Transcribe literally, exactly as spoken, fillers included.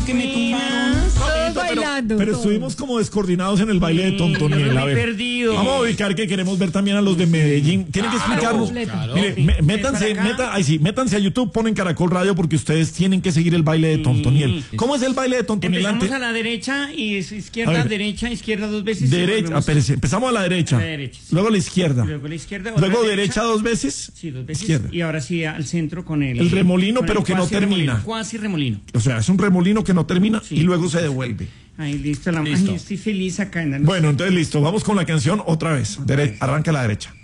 que me tumbaron. Todos bailando. Pero todos. estuvimos como descoordinados en el baile de Tontoniel. me A he ver, perdido. vamos a ubicar que queremos ver también a los de Medellín. Tienen que explicarnos. claro. Mire, me- métanse, para acá. meta, ay, sí, métanse a YouTube, ponen Caracol Radio porque ustedes tienen que seguir el baile de Tontoniel. ¿Cómo es el baile de Tontoniel? Empezamos Ante- a la derecha y es A izquierda, ver. derecha, izquierda dos veces. y Derecha, volvemos espérese, empezamos a la derecha, A la derecha, sí. luego a la izquierda, Luego a la izquierda. otra luego derecha dos veces, Sí, dos veces. izquierda. Y ahora sí al centro con el. El remolino, con pero el que no cuasi termina. remolino, Cuasi remolino. O sea, es un remolino que no termina Sí. y luego se devuelve. Ahí listo, la Listo. Ay, estoy feliz acá en la Bueno, entonces listo, vamos con la canción otra vez. Dere- arranca a la derecha.